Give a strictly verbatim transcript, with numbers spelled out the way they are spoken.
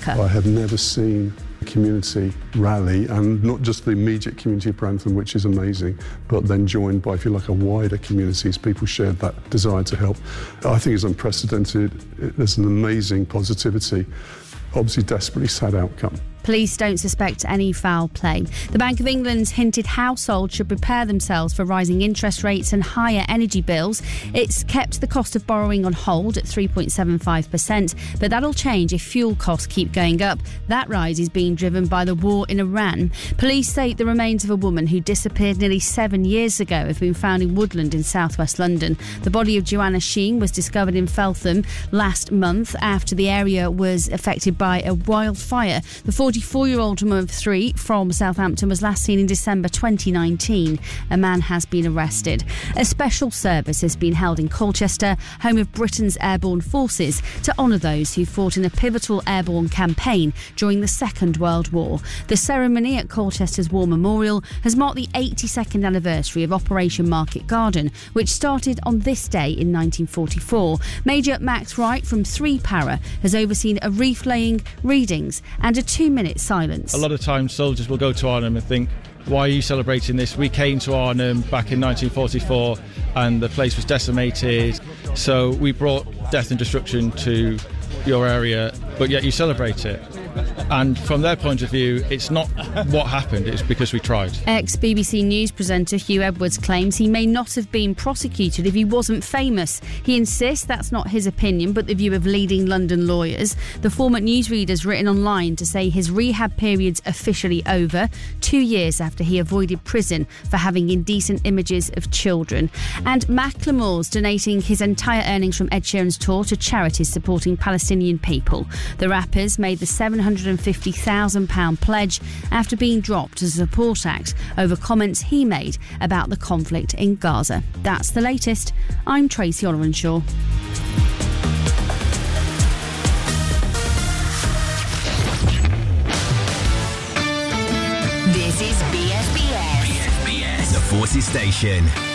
America. I have never seen a community rally, and not just the immediate community of Brantham, which is amazing, but then joined by, if you like, a wider community as people shared that desire to help. I think it's unprecedented. There's an amazing positivity, obviously desperately sad outcome. Police don't suspect any foul play. The Bank of England's hinted households should prepare themselves for rising interest rates and higher energy bills. It's kept the cost of borrowing on hold at three point seven five percent, but that'll change if fuel costs keep going up. That rise is being driven by the war in Iran. Police say the remains of a woman who disappeared nearly seven years ago have been found in woodland in southwest London. The body of Joanna Sheen was discovered in Feltham last month after the area was affected by a wildfire. The forty-four-year-old woman of three from Southampton was last seen in December twenty nineteen. A man has been arrested. A special service has been held in Colchester, home of Britain's airborne forces, to honour those who fought in a pivotal airborne campaign during the Second World War. The ceremony at Colchester's War Memorial has marked the eighty-second anniversary of Operation Market Garden, which started on this day in nineteen forty-four. Major Max Wright from three Para has overseen a wreath-laying, readings and a two-minute silence. A lot of times soldiers will go to Arnhem and think, why are you celebrating this? We came to Arnhem back in nineteen forty-four and the place was decimated, so we brought death and destruction to your area, but yet you celebrate it. And from their point of view, it's not what happened, it's because we tried. Ex-B B C News presenter Hugh Edwards claims he may not have been prosecuted if he wasn't famous. He insists that's not his opinion, but the view of leading London lawyers. The former newsreader's written online to say his rehab period's officially over, two years after he avoided prison for having indecent images of children. And Macklemore's donating his entire earnings from Ed Sheeran's tour to charities supporting Palestinian people. The rapper's made the seven hundred fifty thousand pounds pledge after being dropped as a support act over comments he made about the conflict in Gaza. That's the latest. I'm Tracy Olorenshaw. This is B S B S. B S B S, the Forces Station.